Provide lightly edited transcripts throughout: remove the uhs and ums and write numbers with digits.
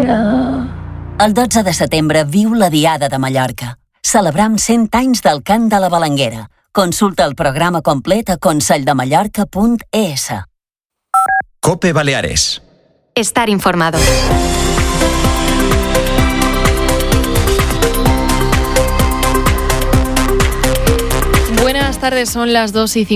Balanguera. El 12 de setembre viu la Diada de Mallorca. Celebram 100 anys del cant de la Balanguera. Consulta el programa complet a conselldemallorca.es. COPE Baleares. Estar informado. Buenas tardes, son las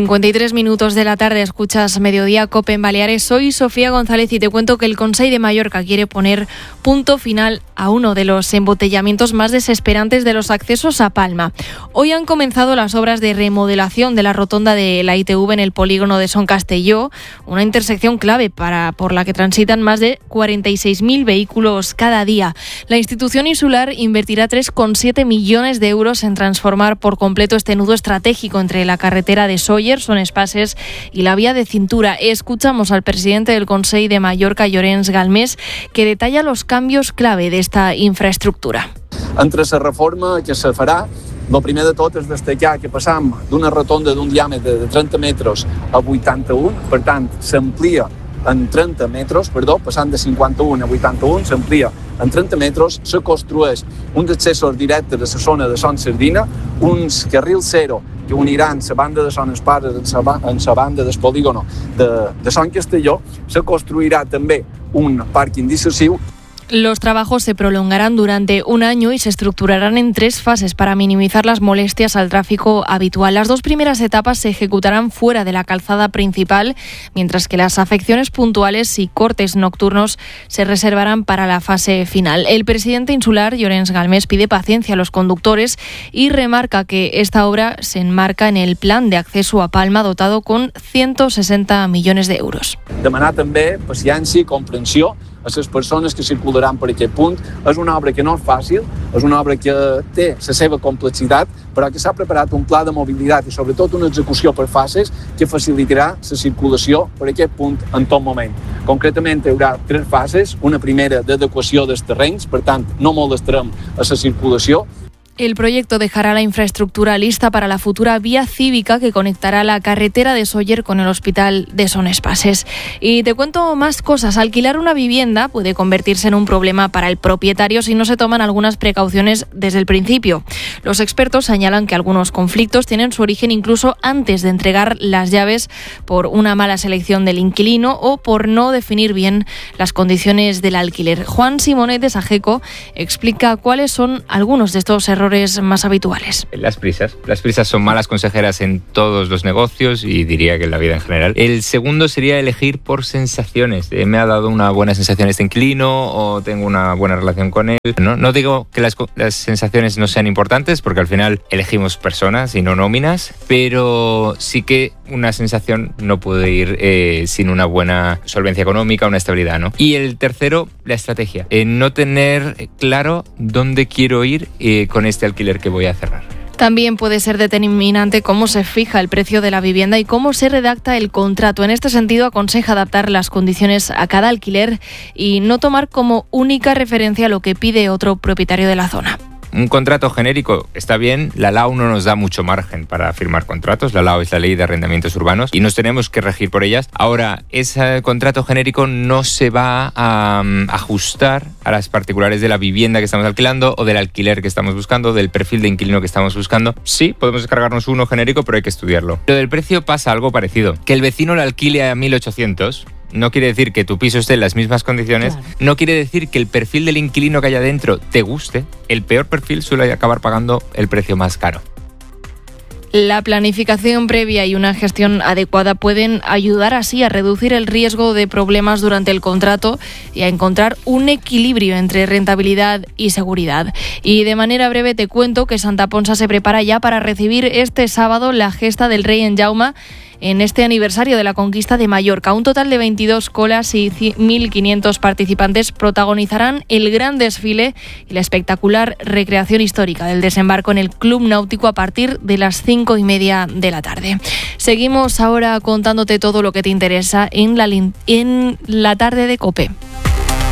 2:53 de la tarde. Escuchas Mediodía COPE en Baleares. Soy Sofía González y te cuento que el Consell de Mallorca quiere poner punto final a uno de los embotellamientos más desesperantes de los accesos a Palma. Hoy han comenzado las obras de remodelación de la rotonda de la ITV en el polígono de Son Castelló, una intersección clave por la que transitan más de 46.000 vehículos cada día. La institución insular invertirá 3,7 millones de euros en transformar por completo este nudo estratégico entre la carretera de Sóller, Son Espases y la vía de Cintura. Escuchamos al presidente del Consell de Mallorca, Llorenç Galmés, que detalla los cambios clave de esta infraestructura. Entre la reforma que se farà, el primer de tot és destacar que passam d'una rotonda d'un diàmetre de 30 metres a 81, per tant, s'amplia en 30 metres, passant de 51 a 81, s'amplia en 30 metres, se construeix uns accessos directes a la zona de Son Sardina, uns carrils zero que uniran la banda de Son Espases amb la banda del polígono de Son Castelló, se construirà també un pàrquing dissuasiu. Los trabajos se prolongarán durante un año y se estructurarán en 3 fases para minimizar las molestias al tráfico habitual. Las 2 primeras etapas se ejecutarán fuera de la calzada principal, mientras que las afecciones puntuales y cortes nocturnos se reservarán para la fase final. El presidente insular, Llorenç Galmés, pide paciencia a los conductores y remarca que esta obra se enmarca en el plan de acceso a Palma dotado con 160 millones de euros. Demanar també paciència i comprensió a les persones que circularan per aquest punt. És una obra que no és fàcil, és una obra que té la seva complexitat, però que s'ha preparat un pla de mobilitat i sobretot una execució per fases que facilitarà la circulació per aquest punt en tot moment. Concretament hi haurà 3 fases, una primera d'adequació dels terrenys, per tant no molestarem a la circulació. El proyecto dejará la infraestructura lista para la futura vía cívica que conectará la carretera de Sóller con el hospital de Son Espases. Y te cuento más cosas. Alquilar una vivienda puede convertirse en un problema para el propietario si no se toman algunas precauciones desde el principio. Los expertos señalan que algunos conflictos tienen su origen incluso antes de entregar las llaves por una mala selección del inquilino o por no definir bien las condiciones del alquiler. Juan Simonet de Sageco explica cuáles son algunos de estos errores más habituales. Las prisas son malas consejeras en todos los negocios y diría que en la vida en general. El segundo sería elegir por sensaciones. Me ha dado una buena sensación este inquilino o tengo una buena relación con él. No digo que las sensaciones no sean importantes porque al final elegimos personas y no nóminas, pero sí que una sensación no puede ir sin una buena solvencia económica, una estabilidad, ¿no? Y el tercero, la estrategia. No tener claro dónde quiero ir con este alquiler que voy a cerrar. También puede ser determinante cómo se fija el precio de la vivienda y cómo se redacta el contrato. En este sentido, aconseja adaptar las condiciones a cada alquiler y no tomar como única referencia lo que pide otro propietario de la zona. Un contrato genérico está bien, la LAU no nos da mucho margen para firmar contratos, la LAU es la Ley de Arrendamientos Urbanos y nos tenemos que regir por ellas. Ahora, ese contrato genérico no se va a ajustar a las particulares de la vivienda que estamos alquilando o del alquiler que estamos buscando, del perfil de inquilino que estamos buscando. Sí, podemos descargarnos uno genérico, pero hay que estudiarlo. Lo del precio pasa algo parecido, que el vecino lo alquile a 1.800... no quiere decir que tu piso esté en las mismas condiciones, claro. No quiere decir que el perfil del inquilino que haya dentro te guste. El peor perfil suele acabar pagando el precio más caro. La planificación previa y una gestión adecuada pueden ayudar así a reducir el riesgo de problemas durante el contrato y a encontrar un equilibrio entre rentabilidad y seguridad. Y de manera breve te cuento que Santa Ponsa se prepara ya para recibir este sábado la gesta del Rey en Jaume en este aniversario de la conquista de Mallorca. Un total de 22 colas y 1.500 participantes protagonizarán el gran desfile y la espectacular recreación histórica del desembarco en el Club Náutico a partir de las 5:30 de la tarde. Seguimos ahora contándote todo lo que te interesa en la tarde de COPE.